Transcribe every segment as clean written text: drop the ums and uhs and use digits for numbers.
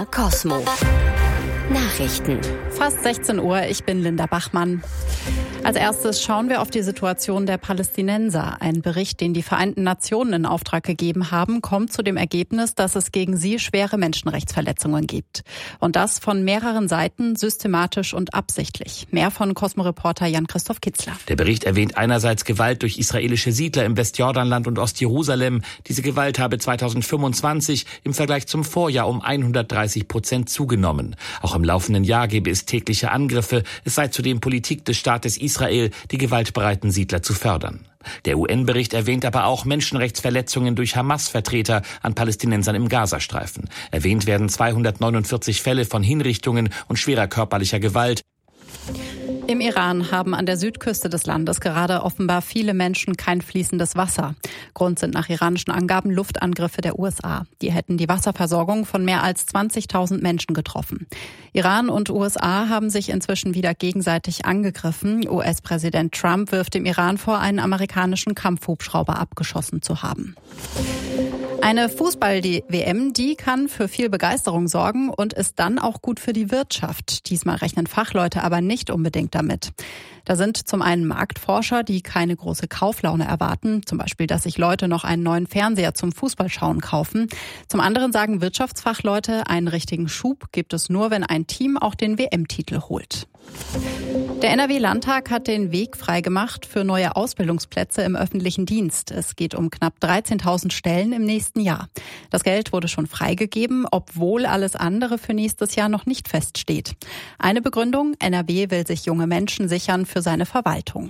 MDR Cosmo. Nachrichten. Fast 16 Uhr, ich bin Linda Bachmann. Als erstes schauen wir auf die Situation der Palästinenser. Ein Bericht, den die Vereinten Nationen in Auftrag gegeben haben, kommt zu dem Ergebnis, dass es gegen sie schwere Menschenrechtsverletzungen gibt. Und das von mehreren Seiten, systematisch und absichtlich. Mehr von Cosmo-Reporter Jan-Christoph Kitzler. Der Bericht erwähnt einerseits Gewalt durch israelische Siedler im Westjordanland und Ostjerusalem. Diese Gewalt habe 2025 im Vergleich zum Vorjahr um 130% zugenommen. Auch im laufenden Jahr gebe es tägliche Angriffe. Es sei zudem Politik des Staates Israel, die gewaltbereiten Siedler zu fördern. Der UN-Bericht erwähnt aber auch Menschenrechtsverletzungen durch Hamas-Vertreter an Palästinensern im Gazastreifen. Erwähnt werden 249 Fälle von Hinrichtungen und schwerer körperlicher Gewalt. Im Iran haben an der Südküste des Landes gerade offenbar viele Menschen kein fließendes Wasser. Grund sind nach iranischen Angaben Luftangriffe der USA. Die hätten die Wasserversorgung von mehr als 20.000 Menschen getroffen. Iran und USA haben sich inzwischen wieder gegenseitig angegriffen. US-Präsident Trump wirft dem Iran vor, einen amerikanischen Kampfhubschrauber abgeschossen zu haben. Eine Fußball-WM, die kann für viel Begeisterung sorgen und ist dann auch gut für die Wirtschaft. Diesmal rechnen Fachleute aber nicht unbedingt damit. Da sind zum einen Marktforscher, die keine große Kauflaune erwarten, zum Beispiel, dass sich Leute noch einen neuen Fernseher zum Fußballschauen kaufen. Zum anderen sagen Wirtschaftsfachleute, einen richtigen Schub gibt es nur, wenn ein Team auch den WM-Titel holt. Der NRW-Landtag hat den Weg freigemacht für neue Ausbildungsplätze im öffentlichen Dienst. Es geht um knapp 13.000 Stellen im nächsten Jahr. Das Geld wurde schon freigegeben, obwohl alles andere für nächstes Jahr noch nicht feststeht. Eine Begründung: NRW will sich junge Menschen sichern für seine Verwaltung.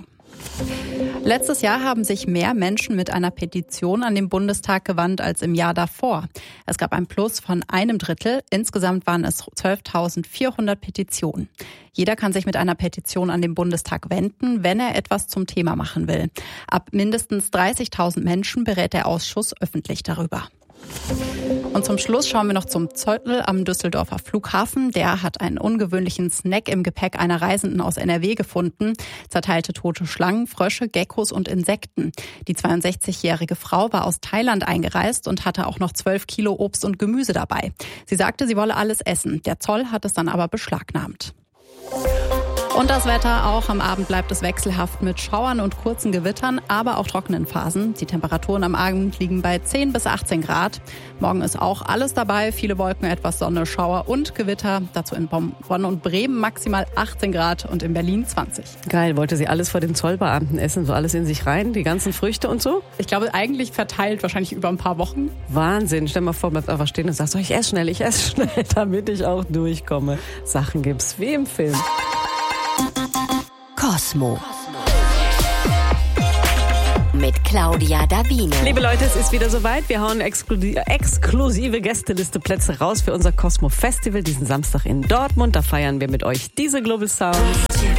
Letztes Jahr haben sich mehr Menschen mit einer Petition an den Bundestag gewandt als im Jahr davor. Es gab ein Plus von 1/3. Insgesamt waren es 12.400 Petitionen. Jeder kann sich mit einer Petition an den Bundestag wenden, wenn er etwas zum Thema machen will. Ab mindestens 30.000 Menschen berät der Ausschuss öffentlich darüber. Und zum Schluss schauen wir noch zum Zolltel am Düsseldorfer Flughafen. Der hat einen ungewöhnlichen Snack im Gepäck einer Reisenden aus NRW gefunden. Zerteilte tote Schlangen, Frösche, Geckos und Insekten. Die 62-jährige Frau war aus Thailand eingereist und hatte auch noch 12 Kilo Obst und Gemüse dabei. Sie sagte, sie wolle alles essen. Der Zoll hat es dann aber beschlagnahmt. Und das Wetter auch. Am Abend bleibt es wechselhaft mit Schauern und kurzen Gewittern, aber auch trockenen Phasen. Die Temperaturen am Abend liegen bei 10 bis 18 Grad. Morgen ist auch alles dabei. Viele Wolken, etwas Sonne, Schauer und Gewitter. Dazu in Bonn und Bremen maximal 18 Grad und in Berlin 20. Geil. Wollte sie alles vor den Zollbeamten essen? So alles in sich rein? Die ganzen Früchte und so? Ich glaube, eigentlich verteilt, wahrscheinlich über ein paar Wochen. Wahnsinn. Stell mal vor, bleibst einfach stehen und sagst, ich esse schnell, damit ich auch durchkomme. Sachen gibt's wie im Film. Cosmo. Mit Claudia Davine. Liebe Leute, es ist wieder soweit. Wir hauen exklusive Gästeliste Plätze raus für unser Cosmo Festival diesen Samstag in Dortmund. Da feiern wir mit euch diese Global Sounds.